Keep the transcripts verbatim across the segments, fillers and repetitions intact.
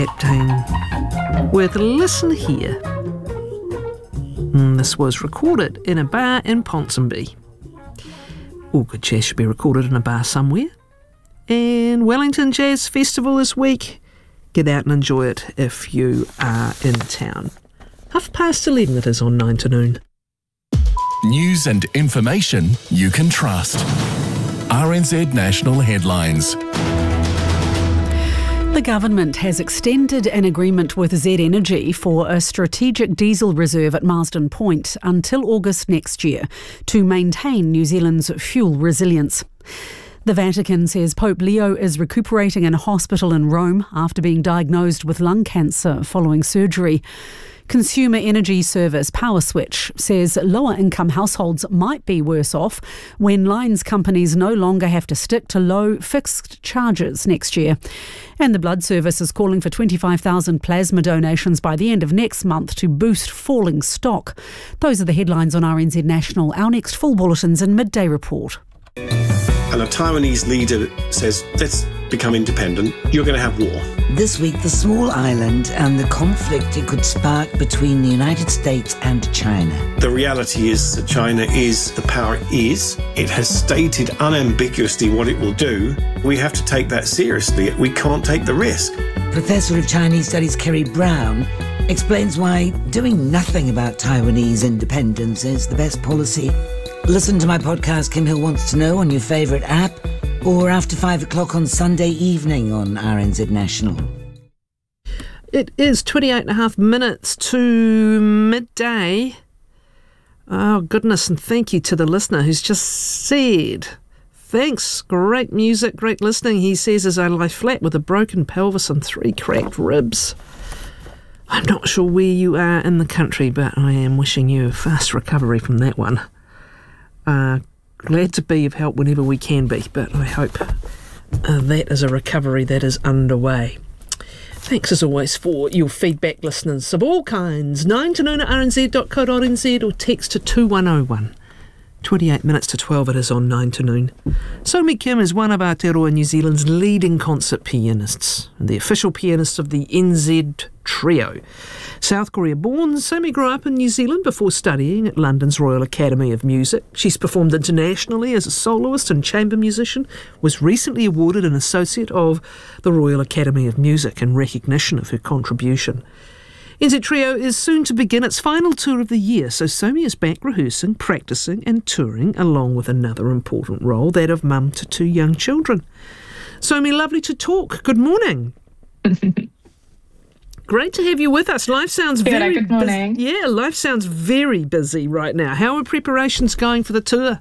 chatting with Listen Here. And this was recorded in a bar in Ponsonby. All good jazz should be recorded in a bar somewhere. And Wellington Jazz Festival this week. Get out and enjoy it if you are in town. Half past eleven it is on nine to noon. News and information you can trust. R N Z National Headlines. The government has extended an agreement with Z Energy for a strategic diesel reserve at Marsden Point until August next year to maintain New Zealand's fuel resilience. The Vatican says Pope Leo is recuperating in a hospital in Rome after being diagnosed with lung cancer following surgery. Consumer energy service PowerSwitch says lower-income households might be worse off when lines companies no longer have to stick to low fixed charges next year. And the Blood Service is calling for twenty-five thousand plasma donations by the end of next month to boost falling stock. Those are the headlines on R N Z National. Our next full bulletins and midday report. And a Taiwanese leader says, let's become independent, you're going to have war. This week, the small island and the conflict it could spark between the United States and China. The reality is that China is the power it is. It has stated unambiguously what it will do. We have to take that seriously. We can't take the risk. Professor of Chinese Studies Kerry Brown explains why doing nothing about Taiwanese independence is the best policy. Listen to my podcast, Kim Hill Wants to Know, on your favourite app or after five o'clock on Sunday evening on R N Z National. It is twenty-eight and a half minutes to midday. Oh, goodness, and thank you to the listener who's just said, thanks, great music, great listening. He says, as I lie flat with a broken pelvis and three cracked ribs. I'm not sure where you are in the country, but I am wishing you a fast recovery from that one. Uh, glad to be of help whenever we can be, but I hope uh, that is a recovery that is underway. Thanks as always for your feedback, listeners of all kinds. nine to noon at r n z dot co dot n z or text to two one oh one. twenty-eight minutes to twelve it is on nine to noon. Somi Kim is one of Aotearoa New Zealand's leading concert pianists and the official pianist of the N Z Trio. South Korea born, Somi grew up in New Zealand before studying at London's Royal Academy of Music. She's performed internationally as a soloist and chamber musician, was recently awarded an Associate of the Royal Academy of Music in recognition of her contribution. N Z Trio is soon to begin its final tour of the year, so Somi is back rehearsing, practising and touring, along with another important role, that of mum to two young children. Somi, lovely to talk. Good morning. Great to have you with us. Life sounds Good, very good morning. busy. Yeah, life sounds very busy right now. How are preparations going for the tour?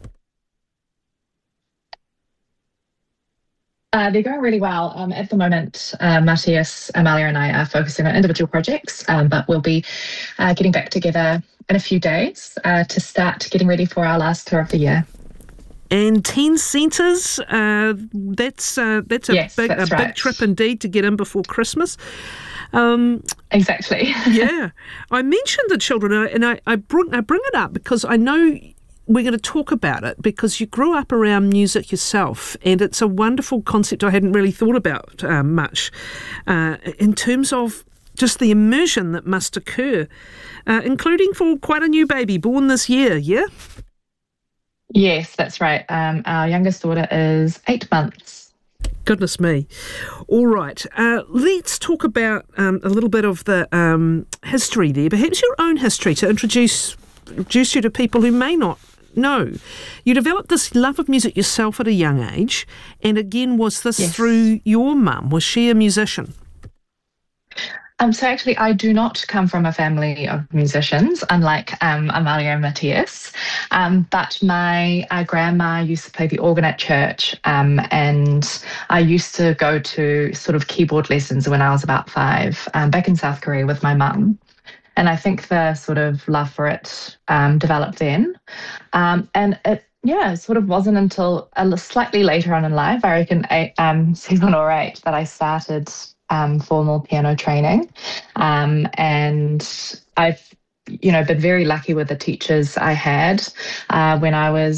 Uh, they're going really well. Um, at the moment, uh, Matthias, Amalia and I are focusing on individual projects, um, but we'll be uh, getting back together in a few days uh, to start getting ready for our last tour of the year. And ten centres, uh, that's uh, that's a, yes, big, that's a right. big trip indeed to get in before Christmas. Um, exactly. yeah. I mentioned the children, and I, I, bring, I bring it up because I know we're going to talk about it because you grew up around music yourself, and it's a wonderful concept I hadn't really thought about uh, much uh, in terms of just the immersion that must occur, uh, including for quite a new baby born this year, yeah? Yes, that's right. Um, our youngest daughter is eight months. Goodness me. All right. Uh, let's talk about um, a little bit of the um, history there, perhaps your own history to introduce, introduce you to people who may not know. You developed this love of music yourself at a young age, and again, was this yes. through your mum? Was she a musician? Um, so actually, I do not come from a family of musicians, unlike um, Amalia and Matthias. Um, but my uh, grandma used to play the organ at church, um, and I used to go to sort of keyboard lessons when I was about five, um, back in South Korea with my mum. And I think the sort of love for it um, developed then. Um, and it, yeah, it sort of wasn't until a slightly later on in life, I reckon eight, um, seven or eight, that I started Um, formal piano training. Um, and I've, you know, been very lucky with the teachers I had uh, when I was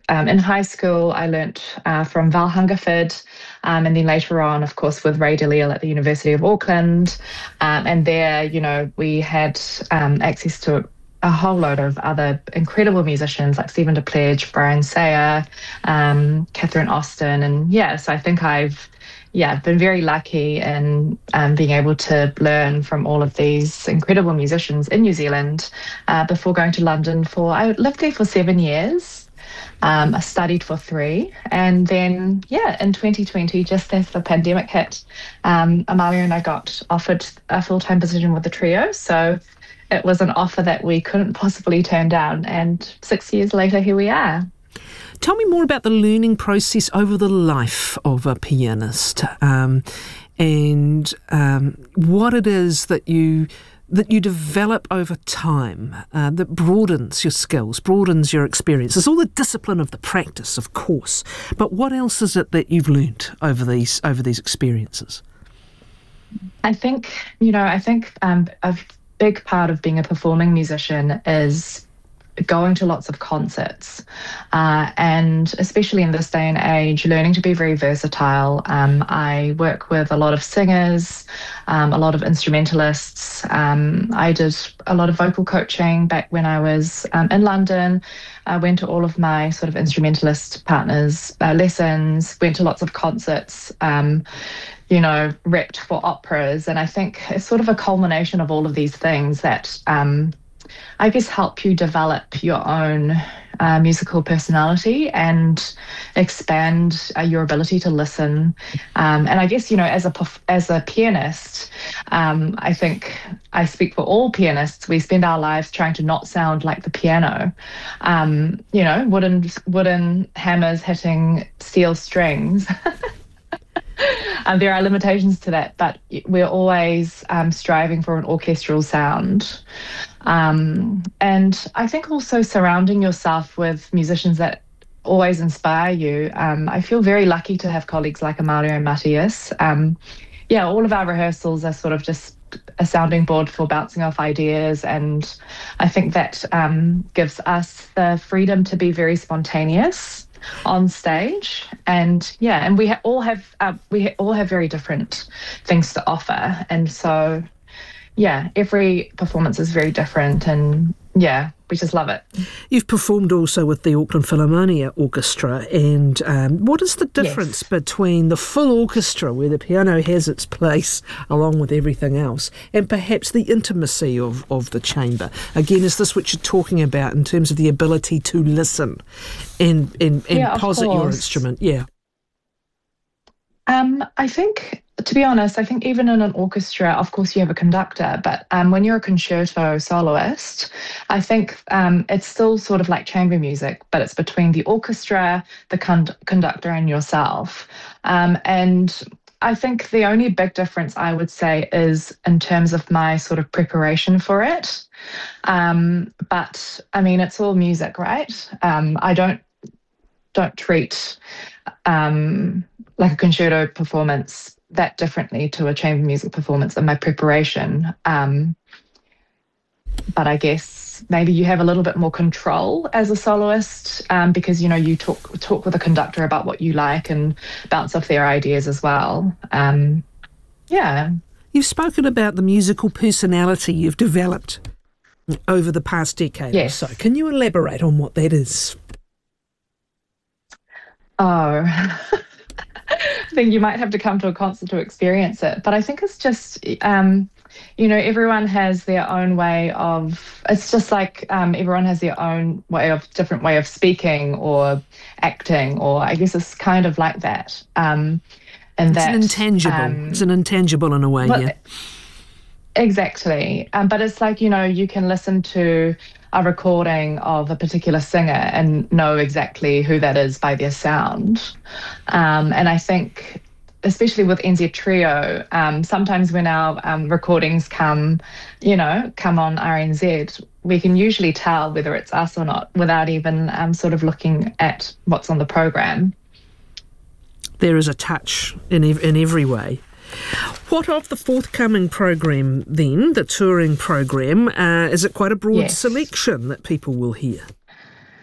um, in high school, I learnt uh, from Val Hungerford, um, and then later on, of course, with Ray DeLille at the University of Auckland. Um, and there, you know, we had um, access to a whole load of other incredible musicians like Stephen DePledge, Brian Sayer, um, Catherine Austin. And yeah, so I think I've yeah, been very lucky in um, being able to learn from all of these incredible musicians in New Zealand uh, before going to London for, I lived there for seven years. Um, I studied for three. And then, yeah, in twenty twenty, just as the pandemic hit, um, Amalia and I got offered a full-time position with the trio. So it was an offer that we couldn't possibly turn down. And six years later, here we are. Tell me more about the learning process over the life of a pianist, um, and um, what it is that you that you develop over time uh, that broadens your skills, broadens your experience. It's all the discipline of the practice, of course, but what else is it that you've learnt over these over these experiences? I think, you know, I think um, a big part of being a performing musician is going to lots of concerts, uh, and especially in this day and age, learning to be very versatile. Um, I work with a lot of singers, um, a lot of instrumentalists. Um, I did a lot of vocal coaching back when I was um, in London. I went to all of my sort of instrumentalist partners' uh, lessons, went to lots of concerts, um, you know, repped for operas. And I think it's sort of a culmination of all of these things that um, I guess help you develop your own uh, musical personality and expand uh, your ability to listen. Um, and I guess, you know, as a as a pianist, um, I think I speak for all pianists. We spend our lives trying to not sound like the piano. Um, you know, wooden wooden hammers hitting steel strings. Um, there are limitations to that, but we're always um, striving for an orchestral sound. Um, and I think also surrounding yourself with musicians that always inspire you. Um, I feel very lucky to have colleagues like Amalia and Matthias. Um, yeah, all of our rehearsals are sort of just a sounding board for bouncing off ideas. And I think that um, gives us the freedom to be very spontaneous on stage. And yeah, and we ha- all have uh, we ha- all have very different things to offer. And so yeah, every performance is very different, and yeah, we just love it. You've performed also with the Auckland Philharmonia Orchestra, and um, what is the difference yes. between the full orchestra, where the piano has its place along with everything else, and perhaps the intimacy of, of the chamber? Again, is this what you're talking about in terms of the ability to listen and, and, and yeah, posit your instrument? Yeah. Um, I think, to be honest, I think even in an orchestra, of course, you have a conductor, but um, when you're a concerto soloist, I think um, it's still sort of like chamber music, but it's between the orchestra, the con- conductor, and yourself. Um, and I think the only big difference I would say is in terms of my sort of preparation for it. Um, but I mean, it's all music, right? Um, I don't don't treat um, like a concerto performance that differently to a chamber music performance in my preparation. Um, but I guess maybe you have a little bit more control as a soloist um, because, you know, you talk talk with a conductor about what you like and bounce off their ideas as well. Um, yeah. You've spoken about the musical personality you've developed over the past decade yes. or so. Can you elaborate on what that is? Oh, I think you might have to come to a concert to experience it. But I think it's just, um, you know, everyone has their own way of, it's just like um, everyone has their own way of, different way of speaking or acting, or I guess it's kind of like that. Um, and it's that, an intangible. Um, it's an intangible in a way, but, yeah. Exactly. Um, but it's like, you know, you can listen to a recording of a particular singer and know exactly who that is by their sound. Um, and I think, especially with N Z Trio, um, sometimes when our um, recordings come, you know, come on R N Z, we can usually tell whether it's us or not without even um, sort of looking at what's on the program. There is a touch in ev- in every way. What of the forthcoming program then, the touring program? Uh, is it quite a broad yes. selection that people will hear?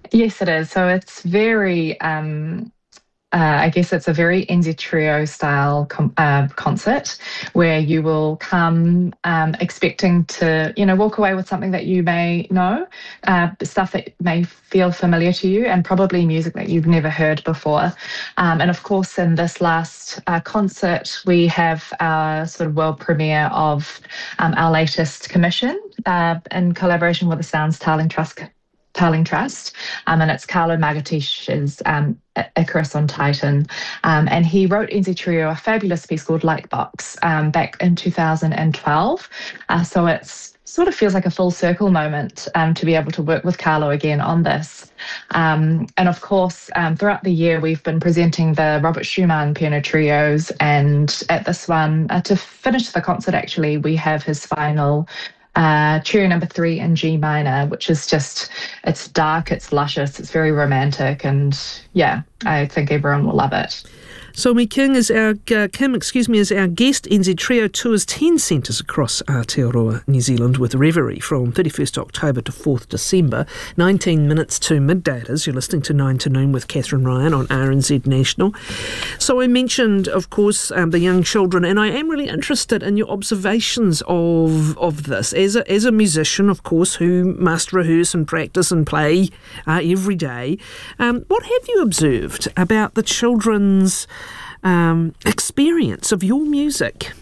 Yes, it is. So it's very, um, uh, I guess it's a very N Z Trio style com- uh, concert where you will come um, expecting to, you know, walk away with something that you may know, uh, stuff that may feel familiar to you, and probably music that you've never heard before. Um, and of course, in this last uh, concert, we have our sort of world premiere of um, our latest commission uh, in collaboration with the Sounds Tarling Trust. Tarling Trust, um, and it's Carlo Magatish's um, Icarus on Titan. Um, and he wrote N Z Trio a fabulous piece called Lightbox um, back in two thousand twelve. Uh, so it's sort of feels like a full circle moment um, to be able to work with Carlo again on this. Um, and of course, um, throughout the year, we've been presenting the Robert Schumann piano trios. And at this one, uh, to finish the concert, actually, we have his final Uh, trio number three in G minor, which is just, it's dark, it's luscious, it's very romantic, and yeah, I think everyone will love it. Somi King is our uh, Kim, excuse me, is our guest. N Z Trio tours ten centres across Aotearoa, New Zealand, with Reverie from thirty-first October to fourth December. nineteen minutes to midday it is. You're listening to Nine to Noon with Catherine Ryan on R N Z National. So I mentioned, of course, um, the young children, and I am really interested in your observations of of this as a as a musician, of course, who must rehearse and practice and play uh, every day. Um, what have you observed about the children's Um, experience of your music?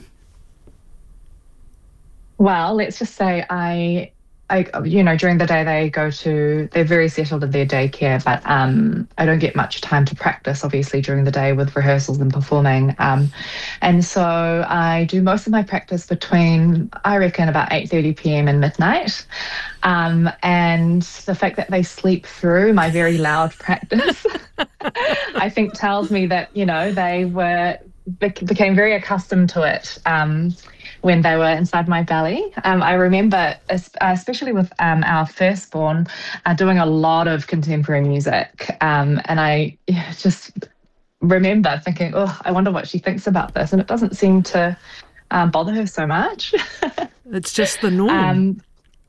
Well, let's just say I, I, you know, during the day they go to, they're very settled in their daycare, but um, I don't get much time to practice, obviously, during the day with rehearsals and performing. Um, and so I do most of my practice between, I reckon, about eight thirty p.m. and midnight. Um, and the fact that they sleep through my very loud practice, I think tells me that, you know, they were became very accustomed to it um, when they were inside my belly. Um, I remember, especially with um, our firstborn, uh, doing a lot of contemporary music. Um, and I just remember thinking, oh, I wonder what she thinks about this. And it doesn't seem to um, bother her so much. It's just the norm. Um,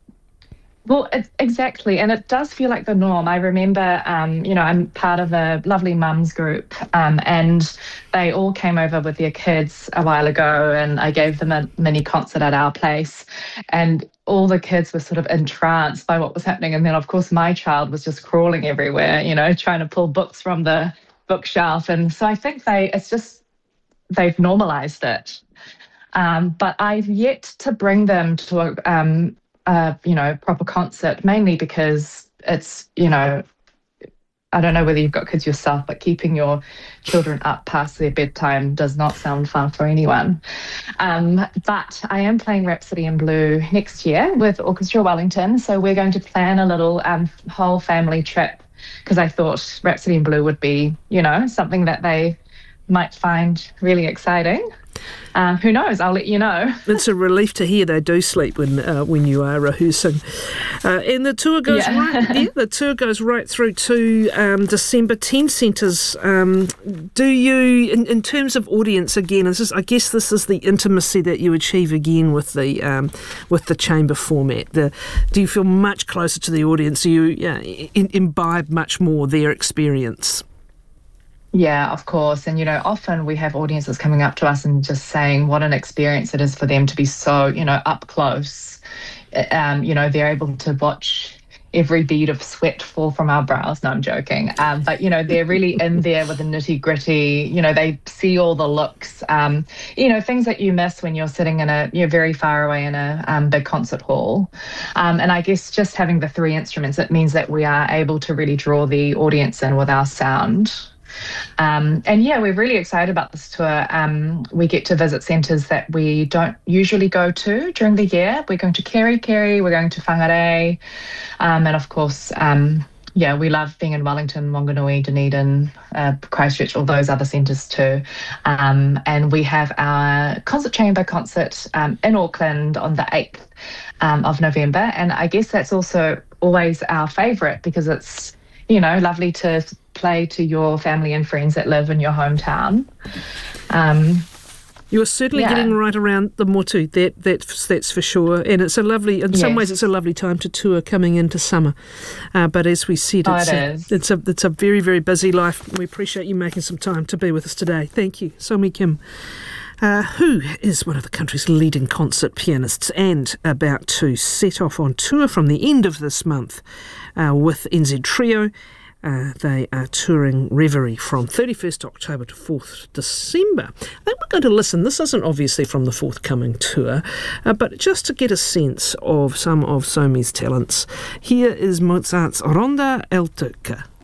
Well, it, exactly. And it does feel like the norm. I remember, um, you know, I'm part of a lovely mums group um, and they all came over with their kids a while ago and I gave them a mini concert at our place and all the kids were sort of entranced by what was happening. And then, of course, my child was just crawling everywhere, you know, trying to pull books from the bookshelf. And so I think they, it's just, they've normalised it. Um, but I've yet to bring them to a, um, Uh, you know, proper concert, mainly because it's, you know, I don't know whether you've got kids yourself, but keeping your children up past their bedtime does not sound fun for anyone. Um, but I am playing Rhapsody in Blue next year with Orchestra Wellington. So we're going to plan a little um, whole family trip because I thought Rhapsody in Blue would be, you know, something that they might find really exciting. Um, who knows? I'll let you know. It's a relief to hear they do sleep when uh, when you are rehearsing. Uh, and the tour goes yeah. right. Yeah, the tour goes right through to um, December. Ten centres. Um, do you, in, in terms of audience, again? Is this, I guess this is the intimacy that you achieve again with the um, with the chamber format. The, do you feel much closer to the audience? Do you yeah, in, imbibe much more their experience? Yeah, of course. And, you know, often we have audiences coming up to us and just saying what an experience it is for them to be so, you know, up close. Um, you know, they're able to watch every bead of sweat fall from our brows. No, I'm joking. Um, but, you know, they're really in there with the nitty gritty. You know, they see all the looks, um, you know, things that you miss when you're sitting in a, you're very far away in a um, big concert hall. Um, and I guess just having the three instruments, it means that we are able to really draw the audience in with our sound. Um, and yeah, we're really excited about this tour. Um, we get to visit centres that we don't usually go to during the year. We're going to Kerikeri, we're going to Whangarei, um, and of course, um, yeah, we love being in Wellington, Wanganui, Dunedin, uh, Christchurch, all those other centres too. Um, and we have our concert chamber concert um, in Auckland on the eighth um, of November. And I guess that's also always our favourite because it's, you know, lovely to play to your family and friends that live in your hometown. Um, You're certainly Yeah. getting right around the motu, that, that's, that's for sure. And it's a lovely, in some Yes. ways, it's a lovely time to tour coming into summer. Uh, but as we said, Oh, it's, it a, is. it's, a, it's a very, very busy life. We appreciate you making some time to be with us today. Thank you. Somi Kim, uh, who is one of the country's leading concert pianists and about to set off on tour from the end of this month uh, with N Z Trio. Uh, they are touring Reverie from thirty-first October to fourth December. I think we're going to listen. This isn't obviously from the forthcoming tour, uh, but just to get a sense of some of Somi's talents, here is Mozart's Ronda El Turca.